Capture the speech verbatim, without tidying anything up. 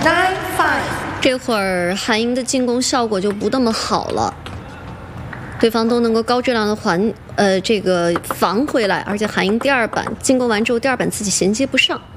nine five。 这会儿韩英的进攻效果就不那么好了，对方都能够高质量的还呃这个防回来，而且韩英第二板进攻完之后，第二板自己衔接不上。